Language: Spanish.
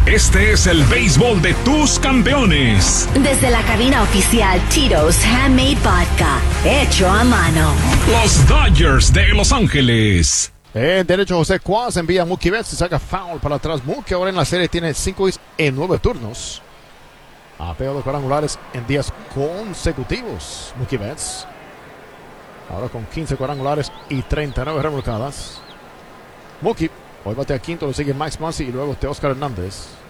Este es el béisbol de tus campeones. Desde la cabina oficial Tito's Handmade Vodka, hecho a mano. Los Dodgers de Los Ángeles. En derecho, José Cuas envía a Mookie Betts y saca foul para atrás. Mookie ahora en la serie tiene 5 hits en 9 turnos. Ha pegado cuadrangulares en días consecutivos. Mookie Betts ahora con 15 cuadrangulares y 39 remolcadas. Mookie hoy batea quinto, lo sigue Max Muncy y luego Teóscar Hernández.